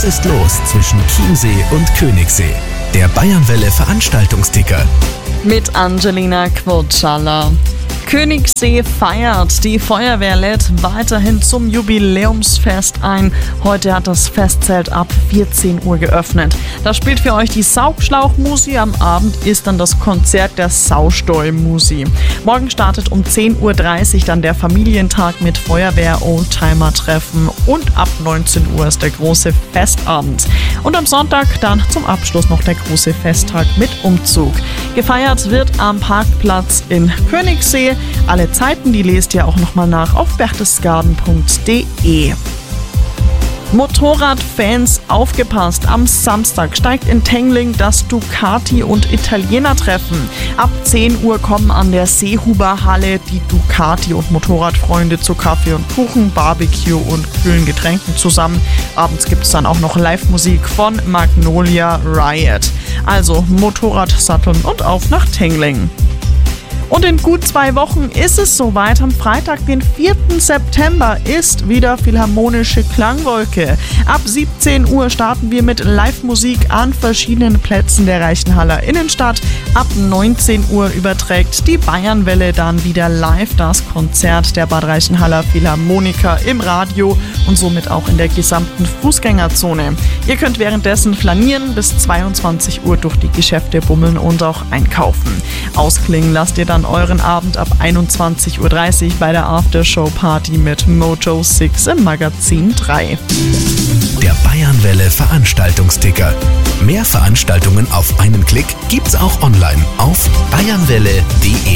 Was ist los zwischen Chiemsee und Königssee? Der Bayernwelle Veranstaltungsticker. Mit Angelina Quotschalla. Königssee feiert. Die Feuerwehr lädt weiterhin zum Jubiläumsfest ein. Heute hat das Festzelt ab 14 Uhr geöffnet. Da spielt für euch die Saugschlauchmusi. Am Abend ist dann das Konzert der Saustall-Musi. Morgen startet um 10.30 Uhr dann der Familientag mit Feuerwehr-Oldtimer-Treffen. Und ab 19 Uhr ist der große Festabend. Und am Sonntag dann zum Abschluss noch der große Festtag mit Umzug. Gefeiert wird am Parkplatz in Königssee. Alle Zeiten, die lest ihr auch nochmal nach auf berchtesgaden.de. Motorradfans, aufgepasst! Am Samstag steigt in Tengling das Ducati- und Italiener-Treffen. Ab 10 Uhr kommen an der Seehuber-Halle die Ducati- und Motorradfreunde zu Kaffee und Kuchen, Barbecue und kühlen Getränken zusammen. Abends gibt es dann auch noch Live-Musik von Magnolia Riot. Also Motorrad satteln und auf nach Tengling. Und in gut 2 Wochen ist es soweit. Am Freitag, den 4. September, ist wieder Philharmonische Klangwolke. Ab 17 Uhr starten wir mit Live-Musik an verschiedenen Plätzen der Reichenhaller Innenstadt. Ab 19 Uhr überträgt die Bayernwelle dann wieder live das Konzert der Bad Reichenhaller Philharmoniker im Radio und somit auch in der gesamten Fußgängerzone. Ihr könnt währenddessen flanieren, bis 22 Uhr durch die Geschäfte bummeln und auch einkaufen. Ausklingen lasst ihr dann euren Abend ab 21.30 Uhr bei der Aftershow-Party mit Mojo 6 im Magazin 3. Der Bayernwelle Veranstaltungsticker. Mehr Veranstaltungen auf einen Klick gibt's auch online auf bayernwelle.de.